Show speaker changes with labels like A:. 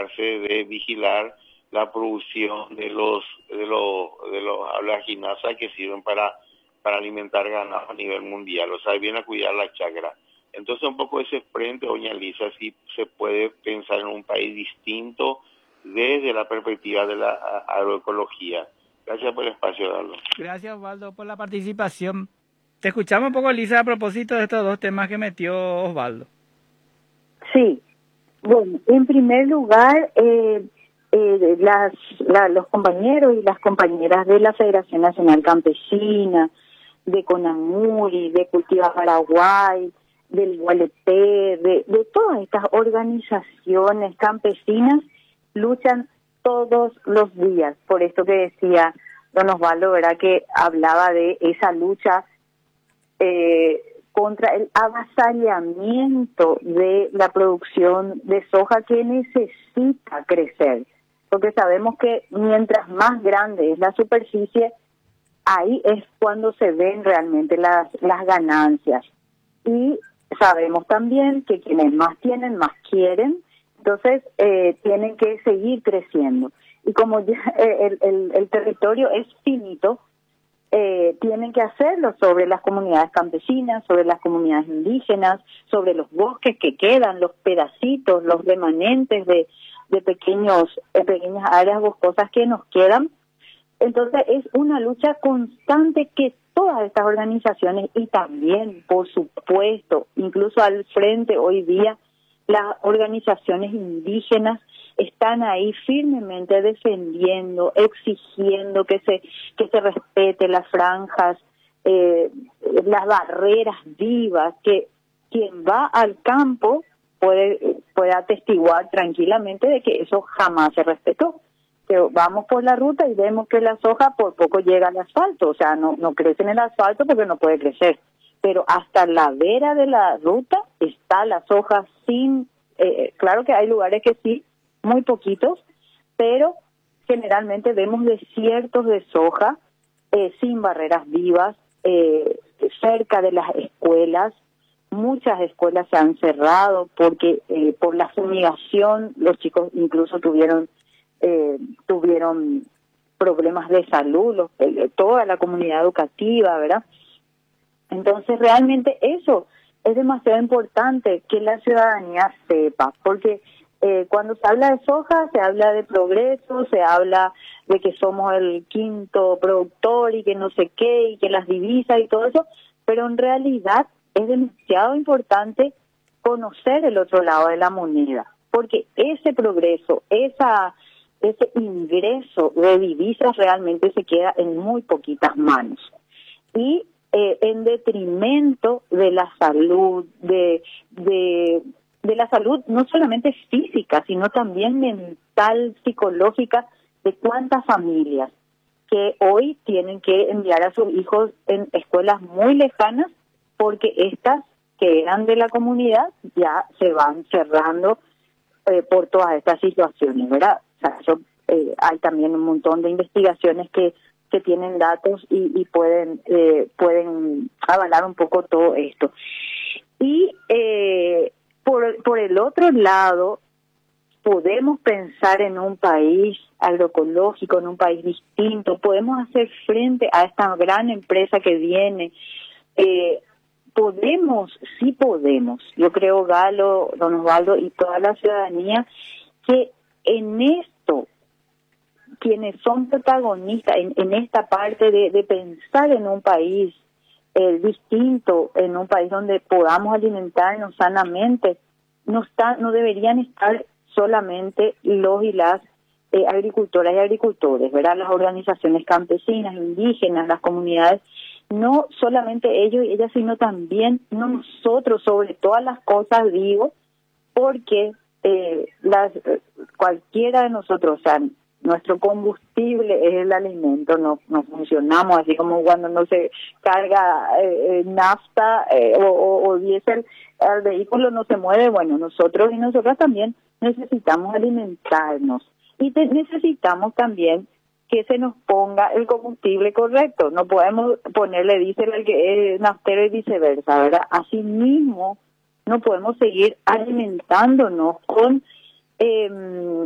A: encargarse de vigilar la producción de los oleaginasas que sirven para alimentar ganado a nivel mundial, o sea, viene a cuidar la chacra. Entonces, un poco ese frente, doña Lisa, si se puede pensar en un país distinto desde la perspectiva de la agroecología. Gracias por el espacio, Osvaldo.
B: Gracias, Osvaldo, por la participación. Te escuchamos un poco, Lisa, a propósito de estos dos temas que metió Osvaldo.
C: Sí, bueno, en primer lugar, los compañeros y las compañeras de la Federación Nacional Campesina, de CONAMURI, de Cultiva Paraguay, del ULP, de todas estas organizaciones campesinas, luchan todos los días. Por esto que decía don Osvaldo, ¿verdad?, que hablaba de esa lucha contra el avasallamiento de la producción de soja, que necesita crecer, porque sabemos que mientras más grande es la superficie, ahí es cuando se ven realmente las ganancias. Y sabemos también que quienes más tienen, más quieren, entonces tienen que seguir creciendo. Y como ya el territorio es finito, tienen que hacerlo sobre las comunidades campesinas, sobre las comunidades indígenas, sobre los bosques que quedan, los pedacitos, los remanentes de pequeñas áreas boscosas que nos quedan. Entonces es una lucha constante que todas estas organizaciones, y también, por supuesto, incluso al frente hoy día, las organizaciones indígenas están ahí firmemente defendiendo, exigiendo que se respete las franjas, las barreras vivas, que quien va al campo puede atestiguar tranquilamente de que eso jamás se respetó. Que vamos por la ruta y vemos que la soja por poco llega al asfalto, o sea, no crece en el asfalto porque no puede crecer, pero hasta la vera de la ruta está la soja sin, claro que hay lugares que sí, muy poquitos, pero generalmente vemos desiertos de soja sin barreras vivas, cerca de las escuelas. Muchas escuelas se han cerrado porque por la fumigación los chicos incluso tuvieron problemas de salud, toda la comunidad educativa, ¿verdad? Entonces realmente eso es demasiado importante que la ciudadanía sepa, porque cuando se habla de soja se habla de progreso, se habla de que somos el quinto productor y que no sé qué, y que las divisas y todo eso, pero en realidad es demasiado importante conocer el otro lado de la moneda, porque ese progreso, ese ingreso de divisas realmente se queda en muy poquitas manos. Y en detrimento de la salud, de la salud no solamente física, sino también mental, psicológica, de cuántas familias que hoy tienen que enviar a sus hijos en escuelas muy lejanas, porque estas que eran de la comunidad ya se van cerrando por todas estas situaciones, ¿verdad? O sea, hay también un montón de investigaciones que tienen datos y pueden avalar un poco todo esto. Y por el otro lado, podemos pensar en un país agroecológico, en un país distinto, podemos hacer frente a esta gran empresa que viene. Sí podemos, yo creo, Galo, don Osvaldo y toda la ciudadanía, que en esto, quienes son protagonistas en esta parte de pensar en un país distinto, en un país donde podamos alimentarnos sanamente, no deberían estar solamente los y las agricultoras y agricultores, ¿verdad? Las organizaciones campesinas, indígenas, las comunidades, no solamente ellos y ellas, sino también nosotros, sobre todas las cosas, digo, porque cualquiera de nosotros, o sea, nuestro combustible es el alimento, no funcionamos así como cuando no se carga nafta o diésel al vehículo, no se mueve. Bueno, nosotros y nosotras también necesitamos alimentarnos y necesitamos también que se nos ponga el combustible correcto. No podemos ponerle diésel al que es naftero y viceversa, ¿verdad? Asimismo, no podemos seguir alimentándonos con